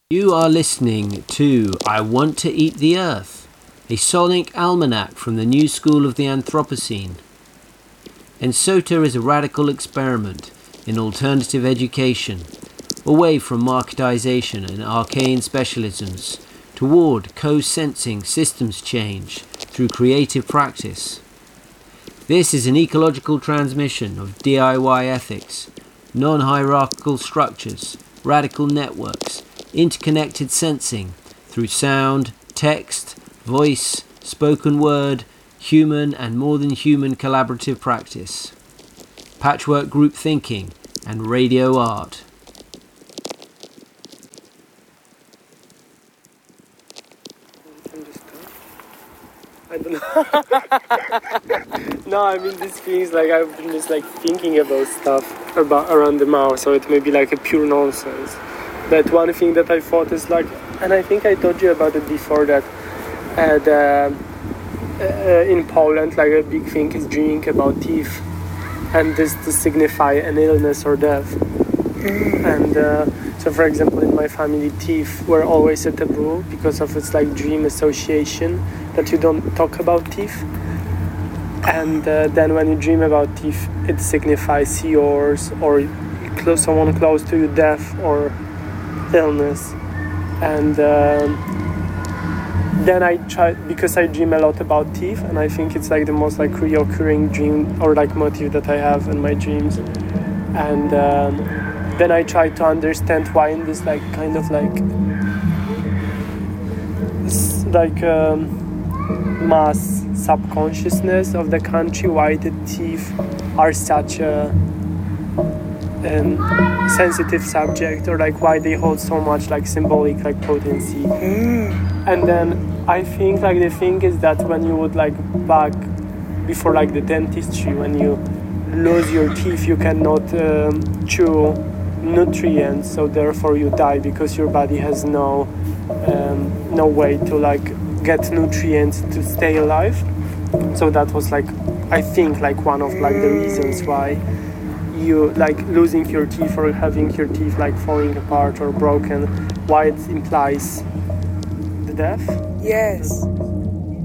You are listening to I Want to Eat the Earth, a sonic almanac from the new school of the Anthropocene. Ensota is a radical experiment in alternative education, away from marketization and arcane specialisms, toward co-sensing systems change through creative practice. This is an ecological transmission of DIY ethics, non-hierarchical structures, radical networks, interconnected sensing through sound, text, voice, spoken word, human and more than human collaborative practice, patchwork group thinking, and radio art. I don't know. No, I mean these feelings like I've been just like thinking about stuff about around the mouth, so it may be like a pure nonsense. But one thing that I thought is like, and I think I told you about it before, that in Poland, like a big thing is dreaming about teeth, and this to signify an illness or death. And so, for example, in my family, teeth were always a taboo because of its like dream association that you don't talk about teeth. And then when you dream about teeth, it signifies yours or someone close to you, death or illness. And then I try, because I dream a lot about teeth, and I think it's like the most like reoccurring dream or like motive that I have in my dreams. And then I try to understand why in this like kind of like mass subconsciousness of the country, why the teeth are such a sensitive subject, or like why they hold so much like symbolic like potency. And then I think like the thing is that when you would like back before like the dentistry, when you lose your teeth, you cannot chew nutrients, so therefore you die because your body has no way to like get nutrients to stay alive. So that was like, I think like one of like the reasons why you like losing your teeth or having your teeth like falling apart or broken, why it implies the death. Yes.